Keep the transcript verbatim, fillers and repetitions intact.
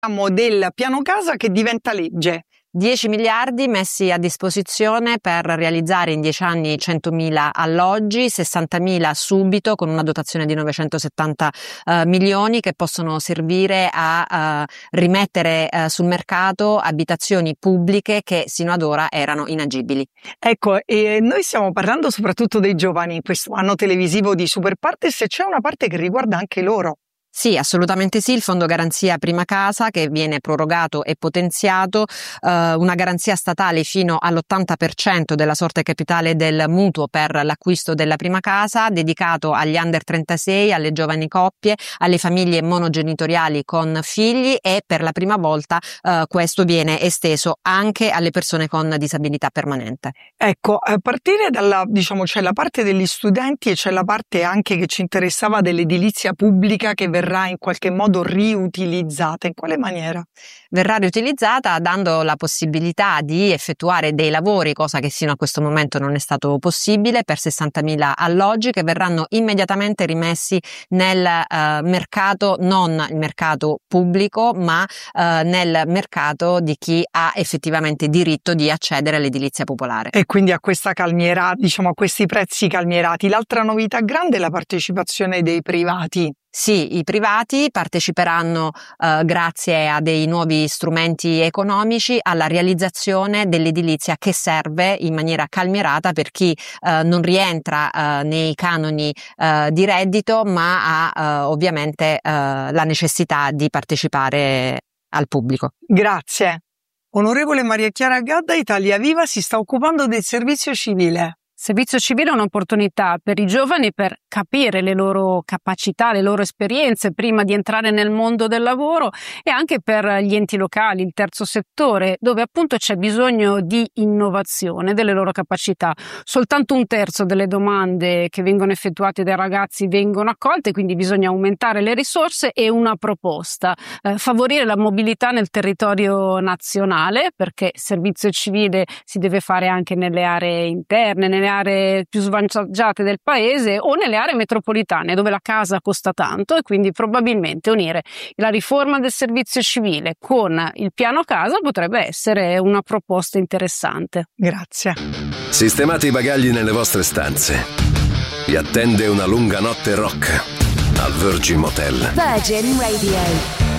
del piano casa che diventa legge. dieci miliardi messi a disposizione per realizzare in dieci anni centomila alloggi, sessantamila subito con una dotazione di novecentosettanta uh, milioni che possono servire a uh, rimettere uh, sul mercato abitazioni pubbliche che sino ad ora erano inagibili. Ecco, e noi stiamo parlando soprattutto dei giovani in questo anno televisivo di Super Partes, e c'è una parte che riguarda anche loro. Sì, assolutamente sì, il Fondo Garanzia Prima Casa che viene prorogato e potenziato, eh, una garanzia statale fino all'ottanta per cento della sorte capitale del mutuo per l'acquisto della prima casa, dedicato agli under trentasei, alle giovani coppie, alle famiglie monogenitoriali con figli, e per la prima volta eh, questo viene esteso anche alle persone con disabilità permanente. Ecco, a partire dalla, diciamo, c'è la parte degli studenti e c'è la parte anche che ci interessava dell'edilizia pubblica che verrà in qualche modo riutilizzata. In quale maniera? Verrà riutilizzata dando la possibilità di effettuare dei lavori, cosa che sino a questo momento non è stato possibile, per sessantamila alloggi che verranno immediatamente rimessi nel eh, mercato, non il mercato pubblico, ma eh, nel mercato di chi ha effettivamente diritto di accedere all'edilizia popolare. E quindi a questa calmiera, diciamo a questi prezzi calmierati. L'altra novità grande è la partecipazione dei privati. Sì, i privati parteciperanno eh, grazie a dei nuovi strumenti economici alla realizzazione dell'edilizia che serve in maniera calmierata per chi eh, non rientra eh, nei canoni eh, di reddito, ma ha eh, ovviamente eh, la necessità di partecipare al pubblico. Grazie. Onorevole Maria Chiara Gadda, Italia Viva si sta occupando del servizio civile. Servizio civile è un'opportunità per i giovani per capire le loro capacità, le loro esperienze prima di entrare nel mondo del lavoro, e anche per gli enti locali, il terzo settore, dove appunto c'è bisogno di innovazione delle loro capacità. Soltanto un terzo delle domande che vengono effettuate dai ragazzi vengono accolte, quindi bisogna aumentare le risorse e una proposta, eh, favorire la mobilità nel territorio nazionale, perché servizio civile si deve fare anche nelle aree interne, nelle aree più svantaggiate del paese o nelle aree metropolitane dove la casa costa tanto, e quindi probabilmente unire la riforma del servizio civile con il piano casa potrebbe essere una proposta interessante. Grazie. Sistemate i bagagli nelle vostre stanze. Vi attende una lunga notte rock al Virgin Motel. Virgin Radio.